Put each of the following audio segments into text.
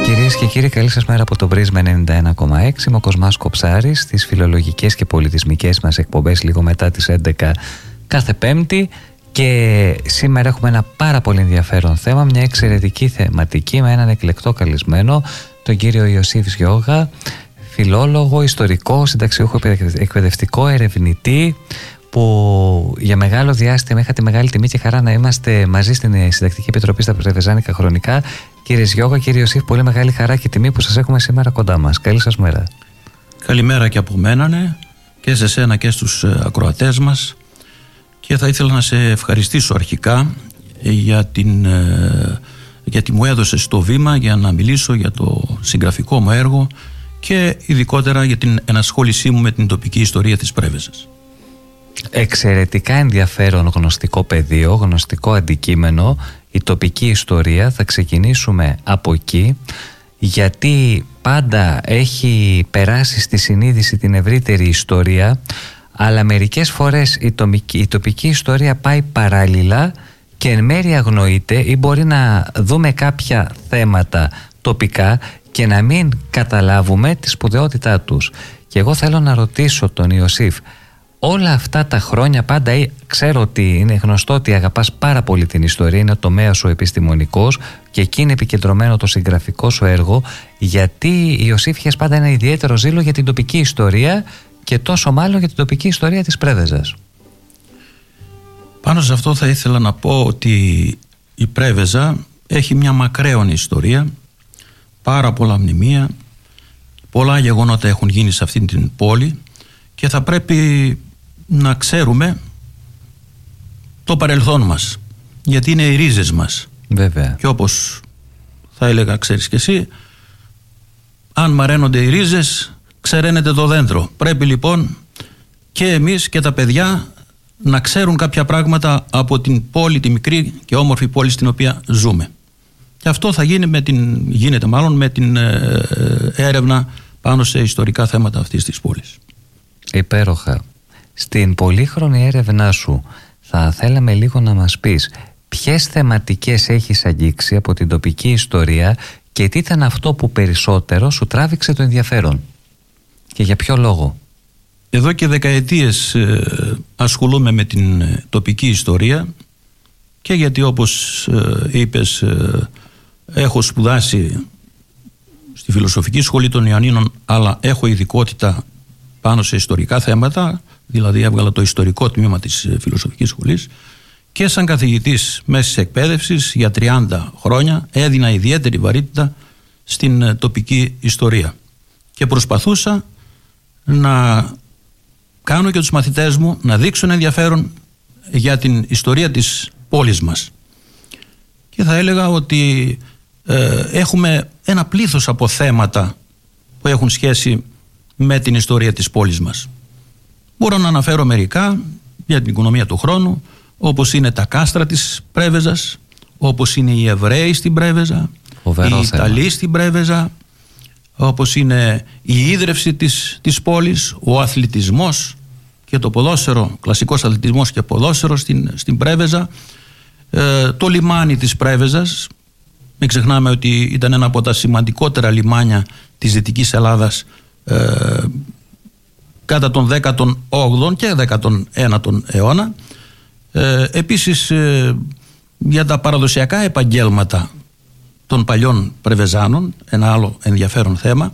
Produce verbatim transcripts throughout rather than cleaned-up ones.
Κυρίες και κύριοι, καλή σας μέρα από το Πρίσμα ενενήντα ένα κόμμα έξι. Είμαι ο Κοσμάς Κοψάρης, στις φιλολογικές και πολιτισμικές μας εκπομπές λίγο μετά τις έντεκα κάθε Πέμπτη. Και σήμερα έχουμε ένα πάρα πολύ ενδιαφέρον θέμα, μια εξαιρετική θεματική με έναν εκλεκτό καλεσμένο, τον κύριο Ιωσήφ Γιώγα, φιλόλογο, ιστορικό, συνταξιούχο εκπαιδευτικό, ερευνητή, που για μεγάλο διάστημα είχα τη μεγάλη τιμή και χαρά να είμαστε μαζί στην Συντακτική Επιτροπή στα Πρεβεζάνικα Χρονικά. Κύριε Γιώγα, κύριε Ιωσήφ, πολύ μεγάλη χαρά και τιμή που σας έχουμε σήμερα κοντά μας. Καλή σας μέρα. Καλημέρα και από μένα, ναι, και σε σένα και στους ακροατές μας. Και θα ήθελα να σε ευχαριστήσω αρχικά για την, γιατί μου έδωσες το βήμα για να μιλήσω για το συγγραφικό μου έργο και ειδικότερα για την ενασχόλησή μου με την τοπική ιστορία της Πρέβεζας. Εξαιρετικά ενδιαφέρον γνωστικό πεδίο, γνωστικό αντικείμενο, η τοπική ιστορία. Θα ξεκινήσουμε από εκεί, γιατί πάντα έχει περάσει στη συνείδηση την ευρύτερη ιστορία, αλλά μερικές φορές η τοπική, η τοπική ιστορία πάει παράλληλα και εν μέρει αγνοείται, ή μπορεί να δούμε κάποια θέματα τοπικά και να μην καταλάβουμε τη σπουδαιότητά τους. Και εγώ θέλω να ρωτήσω τον Ιωσήφ, όλα αυτά τα χρόνια πάντα ξέρω ότι είναι γνωστό ότι αγαπάς πάρα πολύ την ιστορία, είναι ο τομέας σου επιστημονικός και εκεί είναι επικεντρωμένο το συγγραφικό σου έργο, γιατί Ιωσήφ είχες πάντα ένα ιδιαίτερο ζήλο για την τοπική ιστορία και τόσο μάλλον για την τοπική ιστορία της Πρέβεζας? Πάνω σε αυτό θα ήθελα να πω ότι η Πρέβεζα έχει μια μακραίωνη ιστορία, πάρα πολλά μνημεία, πολλά γεγονότα έχουν γίνει σε αυτήν την πόλη και θα πρέπει να ξέρουμε το παρελθόν μας, γιατί είναι οι ρίζες μας. Βέβαια. Και όπως θα έλεγα, ξέρεις και εσύ, αν μαραίνονται οι ρίζες, ξεραίνεται το δέντρο. Πρέπει λοιπόν και εμείς και τα παιδιά να ξέρουν κάποια πράγματα από την πόλη, τη μικρή και όμορφη πόλη στην οποία ζούμε. Και αυτό θα γίνει με την, γίνεται μάλλον με την ε, έρευνα πάνω σε ιστορικά θέματα αυτής της πόλης. Υπέροχα. Στην πολύχρονη έρευνά σου θα θέλαμε λίγο να μας πεις ποιες θεματικές έχεις αγγίξει από την τοπική ιστορία και τι ήταν αυτό που περισσότερο σου τράβηξε το ενδιαφέρον και για ποιο λόγο? Εδώ και δεκαετίες ε, ασχολούμαι με την ε, τοπική ιστορία και γιατί όπως ε, είπες ε, έχω σπουδάσει στη Φιλοσοφική Σχολή των Ιωαννίνων, αλλά έχω ειδικότητα πάνω σε ιστορικά θέματα, δηλαδή έβγαλα το ιστορικό τμήμα της Φιλοσοφικής Σχολής και σαν καθηγητής μέσης εκπαίδευσης για τριάντα χρόνια έδινα ιδιαίτερη βαρύτητα στην τοπική ιστορία και προσπαθούσα να κάνω και τους μαθητές μου να δείξουν ενδιαφέρον για την ιστορία της πόλης μας. Και θα έλεγα ότι ε, έχουμε ένα πλήθος από θέματα που έχουν σχέση με την ιστορία της πόλης μας. Μπορώ να αναφέρω μερικά για την οικονομία του χρόνου, όπως είναι τα κάστρα της Πρέβεζας, όπως είναι οι Εβραίοι στην Πρέβεζα, οι Ιταλοί στην Πρέβεζα, όπως είναι η ίδρυυση της, της πόλης, ο αθλητισμός και το ποδόσφαιρο, κλασικός αθλητισμός και ποδόσφαιρο στην, στην Πρέβεζα, ε, το λιμάνι της Πρέβεζας. Μην ξεχνάμε ότι ήταν ένα από τα σημαντικότερα λιμάνια της Δυτικής Ελλάδας ε, κατά τον δέκατο όγδοο και δέκατο ένατο αιώνα. Ε, επίσης ε, για τα παραδοσιακά επαγγέλματα των παλιών Πρεβεζάνων, ένα άλλο ενδιαφέρον θέμα.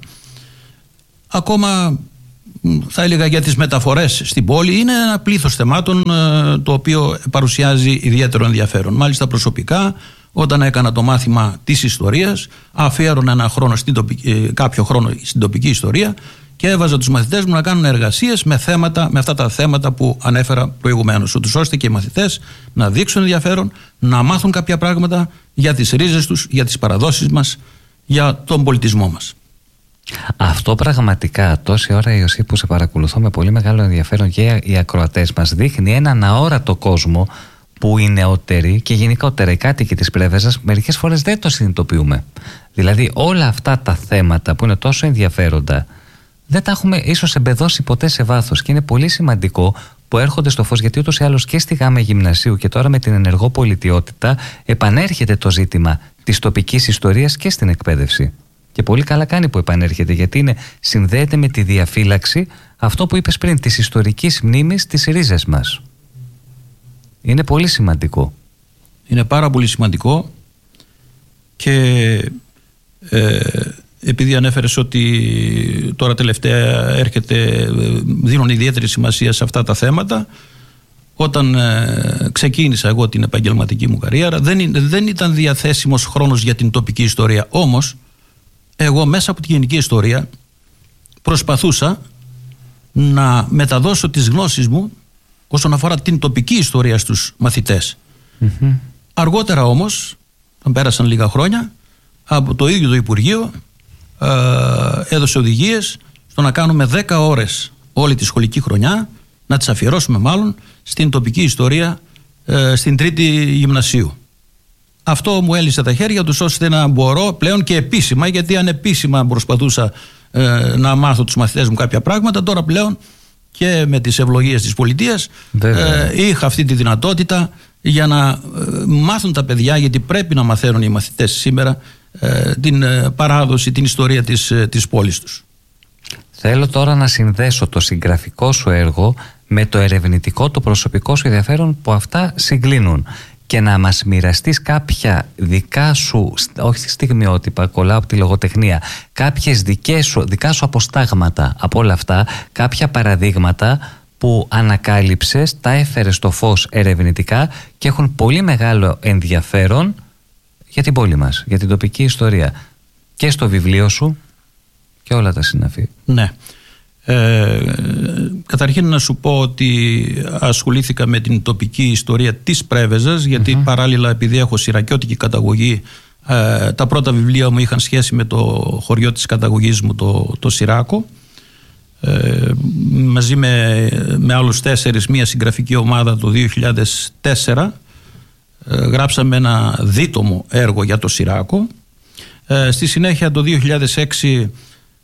Ακόμα θα έλεγα για τις μεταφορές στην πόλη, είναι ένα πλήθος θεμάτων ε, το οποίο παρουσιάζει ιδιαίτερο ενδιαφέρον. Μάλιστα προσωπικά όταν έκανα το μάθημα της ιστορίας αφιέρωνα ένα χρόνο στην τοπική, ε, κάποιο χρόνο στην τοπική ιστορία και έβαζα τους μαθητές μου να κάνουν εργασίες με, θέματα, με αυτά τα θέματα που ανέφερα προηγουμένως, ούτως ώστε και οι μαθητές να δείξουν ενδιαφέρον, να μάθουν κάποια πράγματα για τις ρίζες τους, για τις παραδόσεις μας, για τον πολιτισμό μας. Αυτό πραγματικά τόση ώρα, Ιωσήφ, που σε παρακολουθώ με πολύ μεγάλο ενδιαφέρον και οι ακροατές μας, δείχνει έναν αόρατο κόσμο που οι νεότεροι και γενικότερα οι κάτοικοι της Πρέβεζας μερικές φορές δεν το συνειδητοποιούμε. Δηλαδή όλα αυτά τα θέματα που είναι τόσο ενδιαφέροντα δεν τα έχουμε ίσως εμπεδώσει ποτέ σε βάθος και είναι πολύ σημαντικό που έρχονται στο φως, γιατί ούτως ή άλλως και στη γάμα γυμνασίου και τώρα με την ενεργό πολιτιότητα επανέρχεται το ζήτημα της τοπικής ιστορίας και στην εκπαίδευση. Και πολύ καλά κάνει που επανέρχεται, γιατί είναι, συνδέεται με τη διαφύλαξη, αυτό που είπες πριν, της ιστορικής μνήμης, της ρίζες μας. Είναι πολύ σημαντικό. Είναι πάρα πολύ σημαντικό και ε, επειδή ανέφερες ότι τώρα τελευταία έρχεται, δίνουν ιδιαίτερη σημασία σε αυτά τα θέματα, όταν ε, ξεκίνησα εγώ την επαγγελματική μου καριέρα δεν, δεν ήταν διαθέσιμος χρόνος για την τοπική ιστορία. Όμως εγώ μέσα από τη γενική ιστορία προσπαθούσα να μεταδώσω τις γνώσεις μου όσον αφορά την τοπική ιστορία στους μαθητές. Mm-hmm. Αργότερα όμως, όταν πέρασαν λίγα χρόνια, από το ίδιο το Υπουργείο ε, έδωσε οδηγίες στο να κάνουμε δέκα ώρες όλη τη σχολική χρονιά, να τις αφιερώσουμε μάλλον στην τοπική ιστορία ε, στην τρίτη γυμνασίου. Αυτό μου έλυσε τα χέρια τους ώστε να μπορώ πλέον και επίσημα, γιατί ανεπίσημα προσπαθούσα ε, να μάθω τους μαθητές μου κάποια πράγματα, τώρα πλέον και με τις ευλογίες της πολιτείας ε, είχα αυτή τη δυνατότητα για να ε, μάθουν τα παιδιά, γιατί πρέπει να μαθαίνουν οι μαθητές σήμερα ε, την ε, παράδοση, την ιστορία της, ε, της πόλης τους. Θέλω τώρα να συνδέσω το συγγραφικό σου έργο με το ερευνητικό, το προσωπικό σου ενδιαφέρον που αυτά συγκλίνουν και να μας μοιραστείς κάποια δικά σου, όχι στιγμιότυπα, κολλάω από τη λογοτεχνία, κάποιες δικές σου, δικά σου αποστάγματα από όλα αυτά, κάποια παραδείγματα που ανακάλυψες, τα έφερες στο φως ερευνητικά και έχουν πολύ μεγάλο ενδιαφέρον για την πόλη μας, για την τοπική ιστορία, και στο βιβλίο σου και όλα τα συναφή. Ναι. Ε, καταρχήν να σου πω ότι ασχολήθηκα με την τοπική ιστορία της Πρέβεζας, γιατί mm-hmm. παράλληλα, επειδή έχω σειρακιώτικη καταγωγή, ε, τα πρώτα βιβλία μου είχαν σχέση με το χωριό της καταγωγής μου, το, το Σιράκο. Ε, μαζί με, με άλλους τέσσερις, μια συγγραφική ομάδα, το δύο χιλιάδες τέσσερα ε, γράψαμε ένα δίτομο έργο για το Σιράκο. Ε, στη συνέχεια το δύο χιλιάδες έξι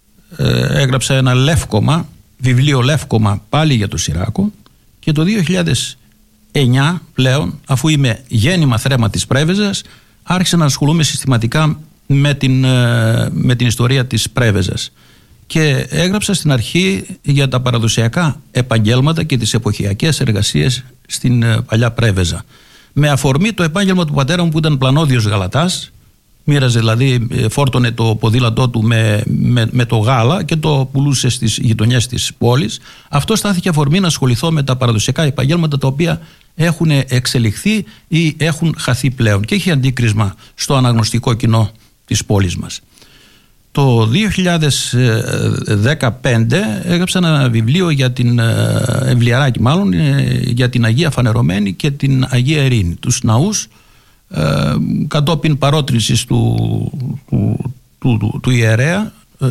ε, έγραψα ένα λεύκομα, βιβλίο λεύκομα πάλι για το Σιράκο, και το δύο χιλιάδες εννιά πλέον, αφού είμαι γέννημα θρέμα της Πρέβεζας, άρχισα να ασχολούμαι συστηματικά με την, ε, με την ιστορία της Πρέβεζας και έγραψα στην αρχή για τα παραδοσιακά επαγγέλματα και τις εποχιακές εργασίες στην ε, παλιά Πρέβεζα, με αφορμή το επάγγελμα του πατέρα μου που ήταν πλανόδιος γαλατάς. Μοίραζε, δηλαδή φόρτωνε το ποδήλατό του με, με, με το γάλα και το πουλούσε στις γειτονιές της πόλης. Αυτό στάθηκε αφορμή να ασχοληθώ με τα παραδοσιακά επαγγέλματα τα οποία έχουν εξελιχθεί ή έχουν χαθεί πλέον, και έχει αντίκρισμα στο αναγνωστικό κοινό της πόλης μας. Το δύο χιλιάδες δεκαπέντε έγραψα ένα βιβλίο για την Εμβλιαράκη, μάλλον για την Αγία Φανερωμένη και την Αγία Ειρήνη, τους ναούς, Ε, κατόπιν παρότρινσης του, του, του, του, του ιερέα. ε,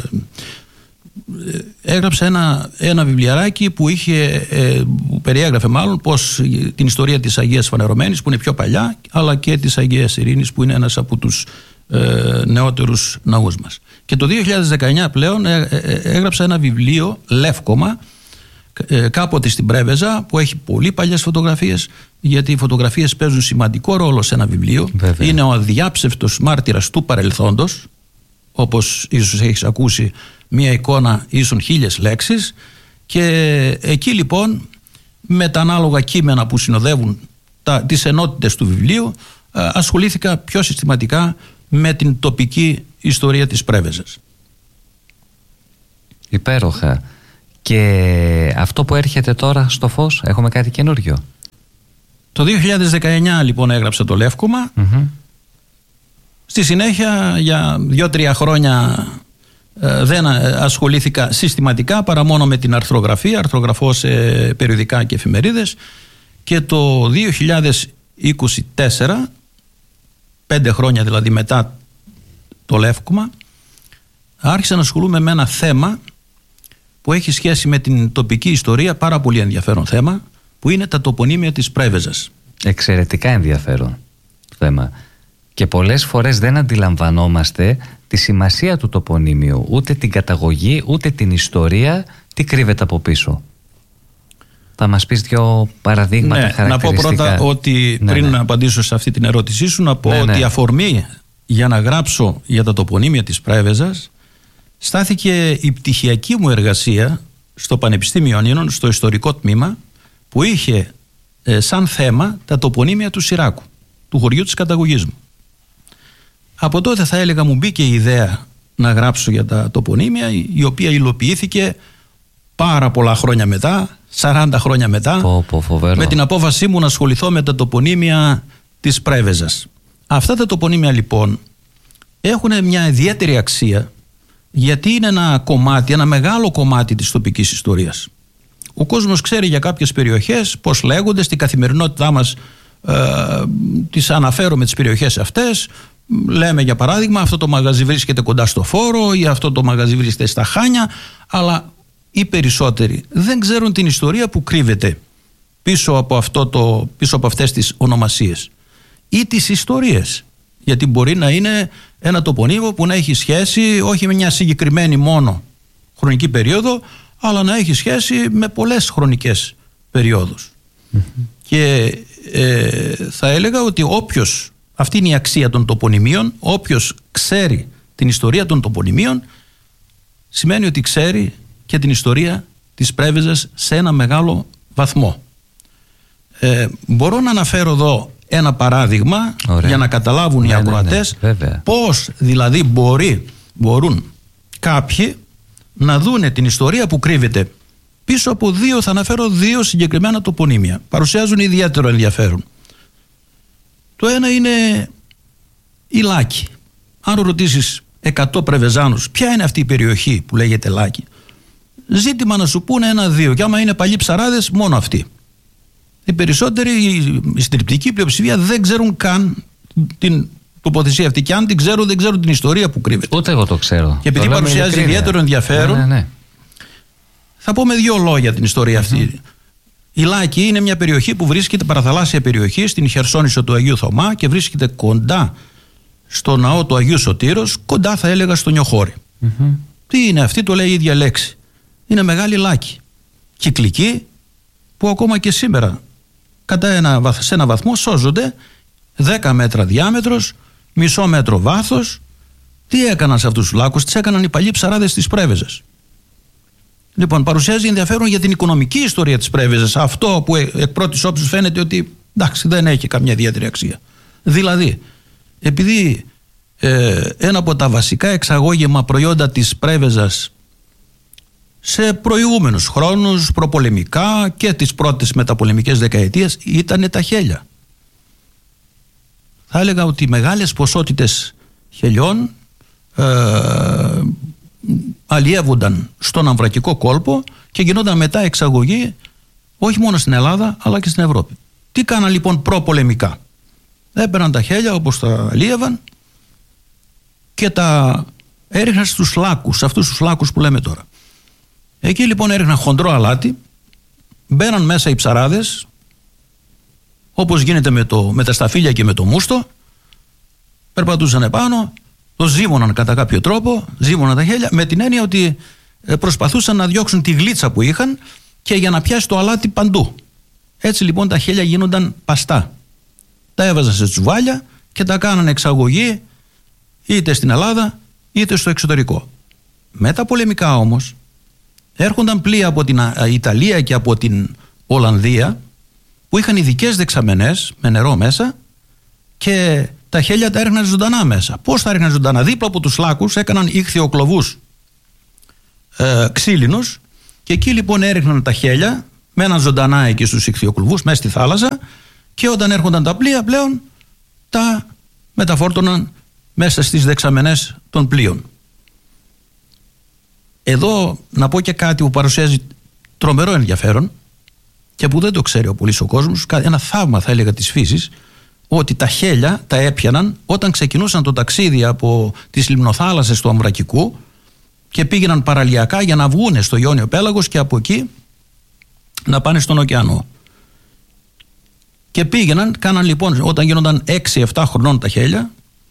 έγραψε ένα, ένα βιβλιαράκι που είχε ε, που περιέγραφε μάλλον πως την ιστορία της Αγίας Φανερωμένης, που είναι πιο παλιά, αλλά και της Αγίας Ειρήνης, που είναι ένας από τους ε, νεότερους ναούς μας. Και το δύο χιλιάδες δεκαεννιά πλέον ε, ε, έγραψα ένα βιβλίο λεύκομα, κάποτε στην Πρέβεζα, που έχει πολύ παλιές φωτογραφίες, γιατί οι φωτογραφίες παίζουν σημαντικό ρόλο σε ένα βιβλίο. Βέβαια. Είναι ο αδιάψευτος μάρτυρας του παρελθόντος, όπως ίσως έχεις ακούσει, μία εικόνα ίσον χίλιες λέξεις, και εκεί λοιπόν με τα ανάλογα κείμενα που συνοδεύουν τα, τις ενότητες του βιβλίου, ασχολήθηκα πιο συστηματικά με την τοπική ιστορία της Πρέβεζας. Υπέροχα. Και αυτό που έρχεται τώρα στο φως, έχουμε κάτι καινούριο? Το δύο χιλιάδες δεκαεννιά λοιπόν έγραψα το λεύκομα. Mm-hmm. Στη συνέχεια για δύο-τρία χρόνια ε, δεν ασχολήθηκα συστηματικά παρά μόνο με την αρθρογραφία. Αρθρογραφώ σε περιοδικά και εφημερίδες. Και το δύο χιλιάδες είκοσι τέσσερα, πέντε χρόνια δηλαδή μετά το λεύκομα, άρχισα να ασχολούμαι με ένα θέμα που έχει σχέση με την τοπική ιστορία, πάρα πολύ ενδιαφέρον θέμα, που είναι τα τοπονύμια της Πρέβεζας. Εξαιρετικά ενδιαφέρον θέμα. Και πολλές φορές δεν αντιλαμβανόμαστε τη σημασία του τοπονύμιου, ούτε την καταγωγή, ούτε την ιστορία, τι κρύβεται από πίσω. Θα μας πεις δύο παραδείγματα, ναι, χαρακτηριστικά? Να πω πρώτα ότι, ναι, πριν ναι. να απαντήσω σε αυτή την ερώτησή σου, να πω ναι, ναι. ότι η αφορμή για να γράψω για τα τοπονύμια της Πρέβεζας στάθηκε η πτυχιακή μου εργασία στο Πανεπιστήμιο Ιωνίων, στο ιστορικό τμήμα, που είχε ε, σαν θέμα τα τοπονύμια του Σιράκου, του χωριού της καταγωγής μου. Από τότε θα έλεγα μου μπήκε η ιδέα να γράψω για τα τοπονύμια, η οποία υλοποιήθηκε πάρα πολλά χρόνια μετά, σαράντα χρόνια μετά, πω, πω, με την απόφασή μου να ασχοληθώ με τα τοπονύμια της Πρέβεζας. Αυτά τα τοπονύμια λοιπόν έχουν μια ιδιαίτερη αξία, γιατί είναι ένα κομμάτι, ένα μεγάλο κομμάτι της τοπικής ιστορίας. Ο κόσμος ξέρει για κάποιες περιοχές πώς λέγονται, στην καθημερινότητά μας ε, τις αναφέρουμε τις περιοχές αυτές. Λέμε για παράδειγμα αυτό το μαγαζί βρίσκεται κοντά στο Φόρο ή αυτό το μαγαζί βρίσκεται στα Χάνια, αλλά οι περισσότεροι δεν ξέρουν την ιστορία που κρύβεται πίσω από, αυτό το, πίσω από αυτές τις ονομασίες ή τις ιστορίες, γιατί μπορεί να είναι ένα τοπονύμιο που να έχει σχέση όχι με μια συγκεκριμένη μόνο χρονική περίοδο, αλλά να έχει σχέση με πολλές χρονικές περιόδους. Mm-hmm. Και ε, θα έλεγα ότι όποιος, αυτή είναι η αξία των τοπονυμίων, όποιος ξέρει την ιστορία των τοπονυμίων σημαίνει ότι ξέρει και την ιστορία της Πρέβεζας σε ένα μεγάλο βαθμό. Ε, μπορώ να αναφέρω εδώ ένα παράδειγμα. Ωραία. Για να καταλάβουν ναι, οι ακροατές ναι, ναι, πώς δηλαδή μπορεί, μπορούν κάποιοι να δούνε την ιστορία που κρύβεται πίσω από δύο, θα αναφέρω δύο συγκεκριμένα τοπονύμια. Παρουσιάζουν ιδιαίτερο ενδιαφέρον. Το ένα είναι η Λάκη. Αν ρωτήσεις εκατό Πρεβεζάνους ποια είναι αυτή η περιοχή που λέγεται Λάκη, ζήτημα να σου πούνε ένα-δύο, και άμα είναι παλιοί ψαράδες μόνο αυτοί. Οι περισσότεροι, η συντριπτική πλειοψηφία δεν ξέρουν καν την τοποθεσία αυτή, και αν την ξέρουν δεν ξέρουν την ιστορία που κρύβεται. Ούτε εγώ το ξέρω. Και επειδή παρουσιάζει ιδιαίτερο ενδιαφέρον, ναι, ναι, ναι. θα πω με δύο λόγια την ιστορία αυτή. Mm-hmm. Η Λάκη είναι μια περιοχή που βρίσκεται, παραθαλάσσια περιοχή, στην Χερσόνησο του Αγίου Θωμά, και βρίσκεται κοντά στο ναό του Αγίου Σωτήρος, κοντά θα έλεγα στο Νιοχώρι. Mm-hmm. Τι είναι αυτή, το λέει η ίδια λέξη. Είναι μεγάλη Λάκη, κυκλική, που ακόμα και σήμερα κατά ένα, σε ένα βαθμό σώζονται, δέκα μέτρα διάμετρος, μισό μέτρο βάθος. Τι έκαναν σε αυτούς τους λάκους? Τις έκαναν οι παλιοί ψαράδες της Πρέβεζας. Λοιπόν, παρουσιάζει ενδιαφέρον για την οικονομική ιστορία της Πρέβεζας, αυτό που εκ πρώτης όψης φαίνεται ότι εντάξει, δεν έχει καμιά ιδιαίτερη αξία. Δηλαδή, επειδή ε, ένα από τα βασικά εξαγώγημα προϊόντα της Πρέβεζας σε προηγούμενους χρόνους, προπολεμικά και τις πρώτες μεταπολεμικές δεκαετίες, ήταν τα χέλια. Θα έλεγα ότι μεγάλες ποσότητες χελιών ε, αλλιεύονταν στον αμβρακικό κόλπο και γινόταν μετά εξαγωγή όχι μόνο στην Ελλάδα αλλά και στην Ευρώπη. Τι κάναν λοιπόν προπολεμικά? Έπαιρναν τα χέλια όπως τα αλλίευαν και τα έριχναν στους λάκους, αυτούς τους λάκους που λέμε τώρα. Εκεί λοιπόν έριχναν χοντρό αλάτι, μπαίναν μέσα οι ψαράδες, όπως γίνεται με, το, με τα σταφύλια και με το μούστο, περπατούσαν επάνω, το ζύμωναν κατά κάποιο τρόπο, ζύμωναν τα χέλια, με την έννοια ότι προσπαθούσαν να διώξουν τη γλίτσα που είχαν και για να πιάσει το αλάτι παντού. Έτσι λοιπόν τα χέλια γίνονταν παστά. Τα έβαζαν σε τσουβάλια και τα κάνανε εξαγωγή είτε στην Ελλάδα είτε στο εξωτερικό. Μεταπολεμικά όμως έρχονταν πλοία από την Ιταλία και από την Ολλανδία που είχαν ειδικές δεξαμενές με νερό μέσα και τα χέλια τα έριχναν ζωντανά μέσα. Πώς τα έριχναν ζωντανά? Δίπλα από τους λάκους έκαναν ίχθυοκλοβούς ε, ξύλινους και εκεί λοιπόν έριχναν τα χέλια, μέναν ζωντανά εκεί στους ίχθυοκλοβούς μέσα στη θάλασσα και όταν έρχονταν τα πλοία πλέον τα μεταφόρτωναν μέσα στις δεξαμενές των πλοίων. Εδώ να πω και κάτι που παρουσιάζει τρομερό ενδιαφέρον και που δεν το ξέρει ο πολύς ο κόσμος, ένα θαύμα θα έλεγα της φύσης, ότι τα χέλια τα έπιαναν όταν ξεκινούσαν το ταξίδι από τις λιμνοθάλασσες του Αμβρακικού και πήγαιναν παραλιακά για να βγούνε στο Ιόνιο Πέλαγος και από εκεί να πάνε στον ωκεανό. Και πήγαιναν, κάναν λοιπόν όταν γίνονταν έξι εφτά χρονών τα χέλια,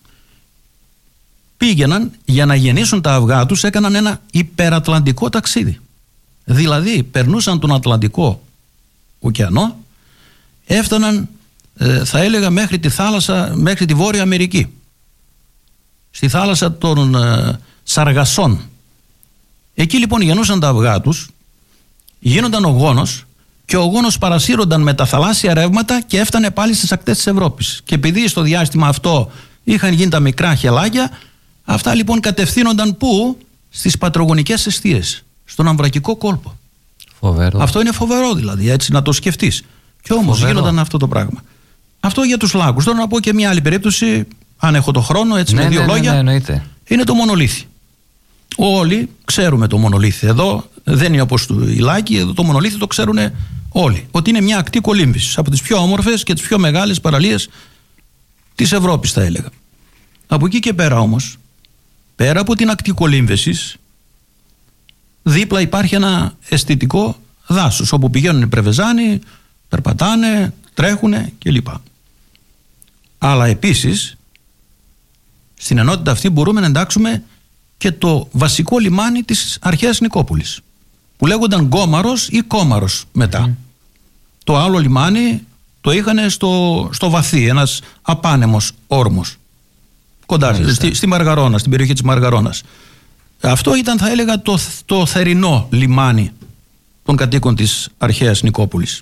πήγαιναν για να γεννήσουν τα αυγά τους, έκαναν ένα υπερατλαντικό ταξίδι. Δηλαδή περνούσαν τον Ατλαντικό ωκεανό, έφταναν ε, θα έλεγα μέχρι τη θάλασσα, μέχρι τη Βόρεια Αμερική. στη θάλασσα των ε, Σαργασών. Εκεί λοιπόν γεννούσαν τα αυγά τους, γίνονταν ο γόνος και ο γόνος παρασύρονταν με τα θαλάσσια ρεύματα και έφτανε πάλι στις ακτές της Ευρώπης. Και επειδή στο διάστημα αυτό είχαν γίνει τα μικρά χελάκια, αυτά λοιπόν κατευθύνονταν πού? Στις πατρογονικές εστίες, στον αμβρακικό κόλπο. Φοβερό. Αυτό είναι φοβερό δηλαδή, έτσι να το σκεφτείς. Και όμως φοβερό. Γίνονταν αυτό το πράγμα. Αυτό για τους λάκους. Τώρα να πω και μια άλλη περίπτωση, αν έχω το χρόνο, έτσι ναι, με δύο ναι, λόγια. Ναι, ναι, είναι το μονολίθι. Όλοι ξέρουμε το μονολίθι εδώ, δεν είναι όπως η Λάκη, εδώ το μονολίθι το ξέρουν όλοι. Ότι είναι μια ακτή κολύμβησης, από τις πιο όμορφες και τις πιο μεγάλες παραλίες της Ευρώπης, θα έλεγα. Από εκεί και πέρα όμως, πέρα από την ακτή κολύμβησης, δίπλα υπάρχει ένα αισθητικό δάσος, όπου πηγαίνουν οι πρεβεζάνοι, περπατάνε, τρέχουνε κλπ. Αλλά επίσης, στην ενότητα αυτή μπορούμε να εντάξουμε και το βασικό λιμάνι της αρχαίας Νικόπολης, που λέγονταν Γκόμαρος ή Κόμαρος μετά. Mm. Το άλλο λιμάνι το είχαν στο, στο βαθύ, ένας απάνεμος όρμος, κοντά στη, στη Μαργαρόνα, στην περιοχή της Μαργαρώνας. Αυτό ήταν, θα έλεγα, το, το θερινό λιμάνι των κατοίκων της αρχαίας Νικόπολης.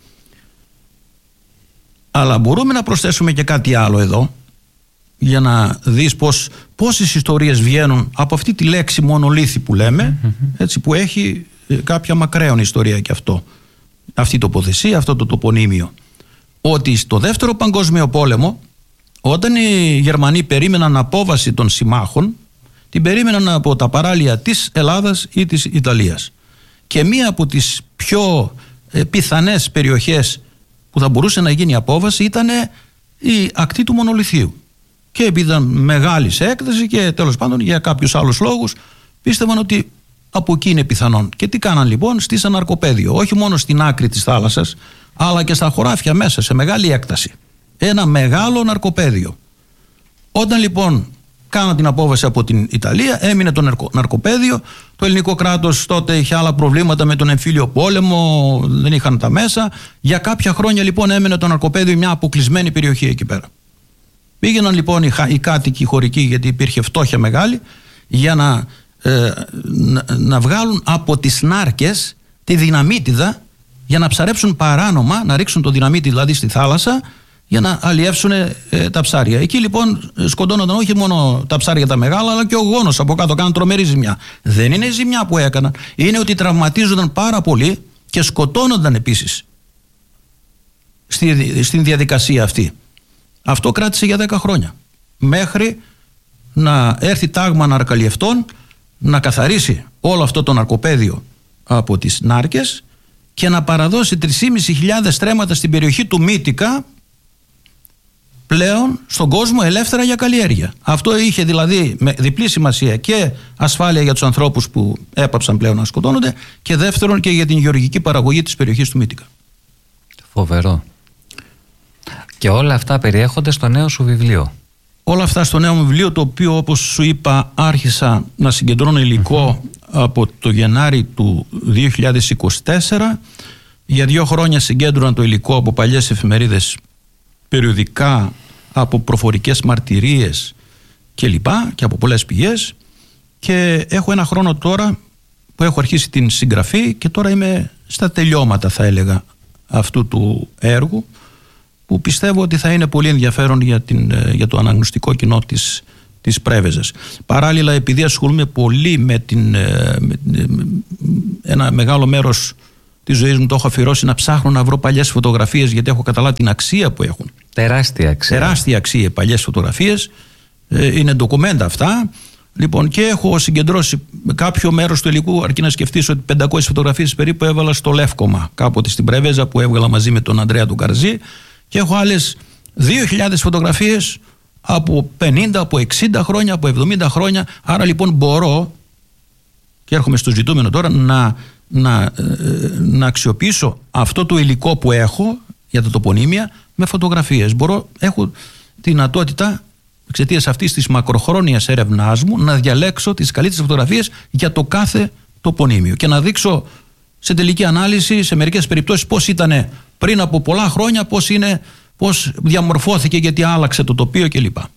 Αλλά μπορούμε να προσθέσουμε και κάτι άλλο εδώ, για να δεις πώς, πόσες ιστορίες βγαίνουν από αυτή τη λέξη μονολίθι που λέμε, mm-hmm. έτσι, που έχει κάποια μακραίων ιστορία και αυτό, αυτή η τοποθεσία, αυτό το τοπονύμιο. Ότι στο δεύτερο παγκόσμιο πόλεμο, όταν οι Γερμανοί περίμεναν απόβαση των συμμάχων, την περίμεναν από τα παράλια της Ελλάδας ή της Ιταλίας. Και μία από τις πιο ε, πιθανές περιοχές που θα μπορούσε να γίνει απόβαση ήταν η ακτή του μονολιθίου. Και επειδή ήταν μεγάλη σε έκταση και τέλος πάντων για κάποιους άλλους λόγους πίστευαν ότι από εκεί είναι πιθανόν. Και τι κάναν λοιπόν? Στήσαν ναρκοπαίδιο, όχι μόνο στην άκρη της θάλασσας, αλλά και στα χωράφια μέσα, σε μεγάλη έκταση. Ένα μεγάλο ναρκοπαίδιο. Όταν λοιπόν κάναν την απόβαση από την Ιταλία, έμεινε το ναρκο, ναρκοπαίδιο. Το ελληνικό κράτος τότε είχε άλλα προβλήματα με τον εμφύλιο πόλεμο, δεν είχαν τα μέσα. Για κάποια χρόνια λοιπόν έμεινε το ναρκοπαίδιο μια αποκλεισμένη περιοχή εκεί πέρα. Πήγαιναν λοιπόν οι, οι κάτοικοι, οι χωρικοί, γιατί υπήρχε φτώχεια μεγάλη, για να, ε, να, να βγάλουν από τις νάρκες τη δυναμίτιδα, για να ψαρέψουν παράνομα, να ρίξουν το δυναμίτι δηλαδή στη θάλασσα, για να αλλιεύσουν ε, τα ψάρια. Εκεί λοιπόν σκοτώνονταν όχι μόνο τα ψάρια τα μεγάλα, αλλά και ο γόνος από κάτω, κάναν τρομερή ζημιά. Δεν είναι η ζημιά που έκαναν, είναι ότι τραυματίζονταν πάρα πολύ και σκοτώνονταν επίσης στη, στην διαδικασία αυτή. Αυτό κράτησε για δέκα χρόνια, μέχρι να έρθει τάγμα ναρκαλλιευτών να καθαρίσει όλο αυτό το ναρκοπαίδιο από τις νάρκες και να παραδώσει τρεις χιλιάδες πεντακόσια στρέμματα στην περιοχή του Μύτικα πλέον στον κόσμο ελεύθερα για καλλιέργεια. Αυτό είχε δηλαδή με διπλή σημασία, και ασφάλεια για τους ανθρώπους που έπαψαν πλέον να σκοτώνονται, και δεύτερον και για την γεωργική παραγωγή της περιοχής του Μύτικα. Φοβερό. Και όλα αυτά περιέχονται στο νέο σου βιβλίο. Όλα αυτά στο νέο μου βιβλίο, το οποίο όπως σου είπα άρχισα να συγκεντρώνω υλικό mm-hmm. από το Γενάρη του δύο χιλιάδες είκοσι τέσσερα. Για δύο χρόνια συγκέντρωνα το υλικό από παλιές εφημερίδες, περιοδικά, από προφορικές μαρτυρίες και λοιπά, και από πολλές πηγές, και έχω ένα χρόνο τώρα που έχω αρχίσει την συγγραφή και τώρα είμαι στα τελειώματα, θα έλεγα, αυτού του έργου, που πιστεύω ότι θα είναι πολύ ενδιαφέρον για, την, για το αναγνωστικό κοινό της, της Πρέβεζας. Παράλληλα, επειδή ασχολούμαι πολύ με, την, με, με ένα μεγάλο μέρος της ζωής μου το έχω αφιερώσει να ψάχνω να βρω παλιές φωτογραφίες, γιατί έχω καταλάβει την αξία που έχουν. Τεράστια αξία. Τεράστια αξία παλιές φωτογραφίες. Ε, είναι ντοκουμέντα αυτά. Λοιπόν, και έχω συγκεντρώσει κάποιο μέρος του υλικού, αρκεί να σκεφτείς ότι πεντακόσιες φωτογραφίες περίπου έβαλα στο Λεύκομα, κάποτε στην Πρέβεζα, που έβγαλα μαζί με τον Ανδρέα του Καρζή, και έχω άλλες δύο χιλιάδες φωτογραφίες από πενήντα, από εξήντα χρόνια, από εβδομήντα χρόνια. Άρα λοιπόν μπορώ, και έρχομαι στο ζητούμενο τώρα, να, να, να αξιοποιήσω αυτό το υλικό που έχω για τα τοπονύμια με φωτογραφίες. Μπορώ, έχω τη δυνατότητα, εξαιτίας αυτής της μακροχρόνιας έρευνάς μου, να διαλέξω τις καλύτερες φωτογραφίες για το κάθε τοπονύμιο και να δείξω σε τελική ανάλυση, σε μερικές περιπτώσεις, πώς ήταν πριν από πολλά χρόνια, πώς, είναι, πώς διαμορφώθηκε, γιατί άλλαξε το τοπίο κλπ.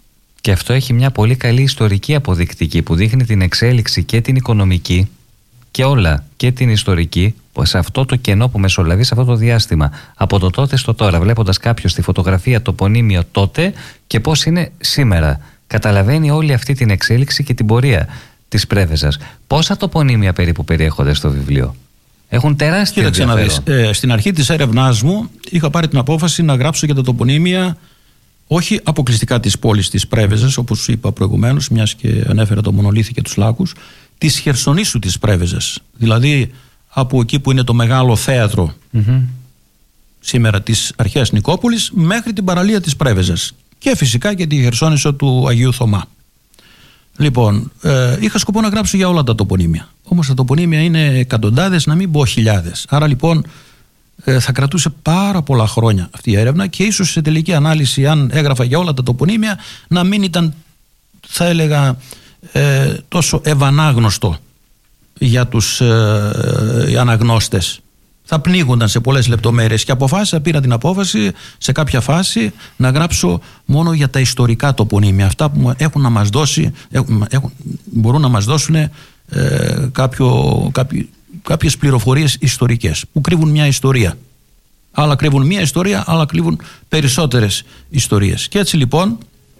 Και αυτό έχει μια πολύ καλή ιστορική αποδεικτική που δείχνει την εξέλιξη και την οικονομική και όλα, και την ιστορική, σε αυτό το κενό που μεσολαβεί σε αυτό το διάστημα, από το τότε στο τώρα, βλέποντας κάποιος τη φωτογραφία τοπονύμιο τότε και πώς είναι σήμερα. Καταλαβαίνει όλη αυτή την εξέλιξη και την πορεία της Πρέβεζας. Πόσα τοπονύμια περίπου περιέχονται στο βιβλίο? Έχουν τεράστιο ενδιαφέρον. Κοίταξε να δεις, ε, στην αρχή της έρευνάς μου είχα πάρει την απόφαση να γράψω για τα τοπονύμια όχι αποκλειστικά της πόλης της Πρέβεζας, όπως είπα προηγουμένως, μιας και ανέφερα το Μονολίθι και τους Λάκους, της Χερσονήσου της Πρέβεζας. Δηλαδή από εκεί που είναι το μεγάλο θέατρο mm-hmm. σήμερα της αρχαίας Νικόπολης μέχρι την παραλία της Πρέβεζας. Και φυσικά και τη Χερσόνησο του Αγίου Θωμά. Λοιπόν, ε, είχα σκοπό να γράψω για όλα τα τοπονύμια. Όμως τα τοπονύμια είναι εκατοντάδες, να μην πω χιλιάδες. Άρα λοιπόν ε, θα κρατούσε πάρα πολλά χρόνια αυτή η έρευνα και ίσως σε τελική ανάλυση, αν έγραφα για όλα τα τοπονύμια, να μην ήταν, θα έλεγα, ε, τόσο ευανάγνωστο για τους ε, αναγνώστες. Θα πνίγονταν σε πολλές λεπτομέρειες και αποφάσισα, πήρα την απόφαση σε κάποια φάση να γράψω μόνο για τα ιστορικά τοπονύμια, αυτά που έχουν να μας δώσει, έχουν, έχουν, μπορούν να μας δώσουν ε, κάποιο, κάποιο, κάποιες πληροφορίες ιστορικές που κρύβουν μια ιστορία. Άλλα κρύβουν μια ιστορία, άλλα κρύβουν περισσότερες ιστορίες. Και έτσι λοιπόν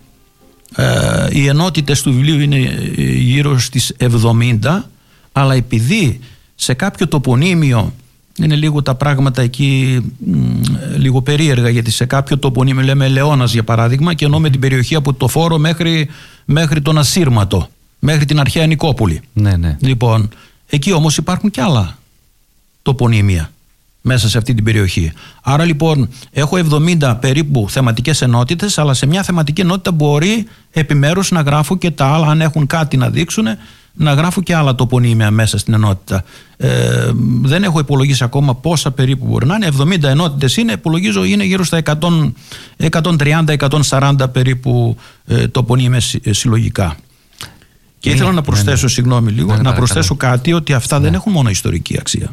ε, οι ενότητες του βιβλίου είναι γύρω στις εβδομήντα, αλλά επειδή σε κάποιο τοπονύμιο είναι λίγο τα πράγματα εκεί μ, λίγο περίεργα, γιατί σε κάποιο τοπονύμιο λέμε Λεώνας για παράδειγμα και ενώ με την περιοχή από το Φόρο μέχρι, μέχρι τον Ασύρματο, μέχρι την αρχαία Νικόπολη. Ναι, ναι. Λοιπόν, εκεί όμως υπάρχουν και άλλα τοπονύμια μέσα σε αυτή την περιοχή. Άρα λοιπόν έχω εβδομήντα περίπου θεματικές ενότητες, αλλά σε μια θεματική ενότητα μπορεί επιμέρους να γράφω και τα άλλα, αν έχουν κάτι να δείξουν, να γράφω και άλλα τοπονύμια μέσα στην ενότητα. Ε, δεν έχω υπολογίσει ακόμα πόσα περίπου μπορεί να είναι. εβδομήντα ενότητες είναι, υπολογίζω είναι γύρω στα εκατόν τριάντα με εκατόν σαράντα περίπου ε, τοπονύμια συλλογικά. Και ήθελα να προσθέσω, ναι, συγγνώμη λίγο, ναι, να προσθέσω κάτι, ότι αυτά, ναι, δεν έχουν μόνο ιστορική αξία.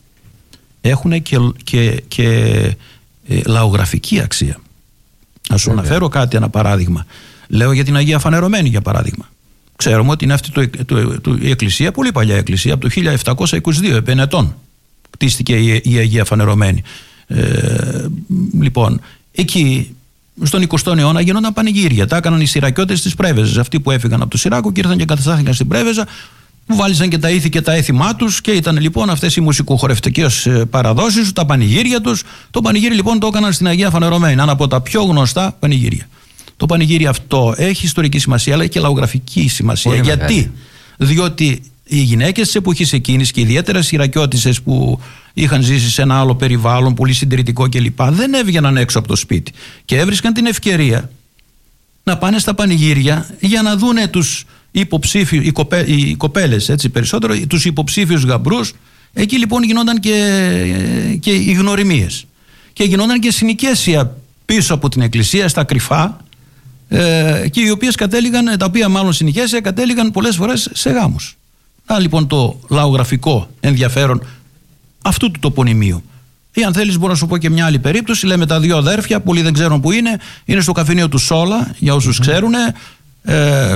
Έχουν και, και, και ε, λαογραφική αξία. Να σου αναφέρω κάτι, ένα παράδειγμα. Λέω για την Αγία Φανερωμένη για παράδειγμα. Ξέρουμε ότι είναι αυτή το, το, το, η εκκλησία, πολύ παλιά εκκλησία, από το χίλια επτακόσια είκοσι δύο, επί ετών κτίστηκε η, η Αγία Φανερωμένη. Ε, λοιπόν, εκεί στον εικοστό αιώνα γινόταν πανηγύρια. Τα έκαναν οι Συρακιώτες της Πρέβεζας. Αυτοί που έφυγαν από το Συράκο και ήρθαν και καταστάθηκαν στην Πρέβεζα, που βάλισαν και τα ήθη και τα έθιμά τους και ήταν λοιπόν αυτές οι μουσικοχορευτικές παραδόσεις, τα πανηγύρια τους. Το πανηγύρι λοιπόν το έκαναν στην Αγία Φανερωμένη. Ένα από τα πιο γνωστά πανηγύρια. Το πανηγύρι αυτό έχει ιστορική σημασία, αλλά και λαογραφική σημασία. Πολύ Γιατί? Μεγάλη. Διότι οι γυναίκες της εποχής εκείνης και ιδιαίτερα Συρακιώτισσες που είχαν ζήσει σε ένα άλλο περιβάλλον, πολύ συντηρητικό κλπ., δεν έβγαιναν έξω από το σπίτι και έβρισκαν την ευκαιρία να πάνε στα πανηγύρια για να δούνε τους υποψήφιους, οι, κοπέ, οι κοπέλες έτσι περισσότερο, τους υποψήφιους γαμπρούς. Εκεί λοιπόν γινόταν και, και οι γνωριμίες και γινόταν και συνοικέσια πίσω από την εκκλησία, στα κρυφά, ε, και οι οποίες κατέληγαν, τα οποία μάλλον συνοικέσια κατέληγαν πολλές φορές σε γάμους. Να λοιπόν το λαογραφικό ενδιαφέρον αυτού του τοπονημίου. Ή αν θέλεις μπορώ να σου πω και μια άλλη περίπτωση. Λέμε τα δύο αδέρφια, πολλοί δεν ξέρουν που είναι. Είναι στο καφενείο του Σόλα, για όσους mm-hmm. ξέρουν, ε,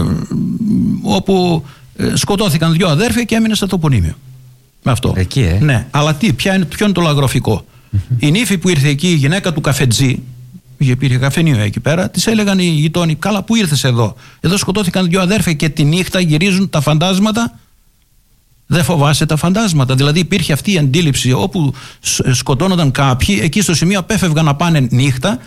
όπου ε, σκοτώθηκαν δύο αδέρφια και έμεινε στο τοπονήμιο. Με αυτό. Εκεί, ε. Ναι, αλλά τι, ποια είναι, ποιο είναι το λαογραφικό. Mm-hmm. Η νύφη που ήρθε εκεί, η γυναίκα του καφετζή, υπήρχε καφενείο εκεί πέρα, της έλεγαν οι γειτόνοι: καλά, πού ήρθες εδώ? Εδώ σκοτώθηκαν δύο αδέρφια και τη νύχτα γυρίζουν τα φαντάσματα. Δεν φοβάσαι τα φαντάσματα? Δηλαδή υπήρχε αυτή η αντίληψη, όπου σκοτώνονταν κάποιοι, εκεί στο σημείο απέφευγαν να πάνε νύχτα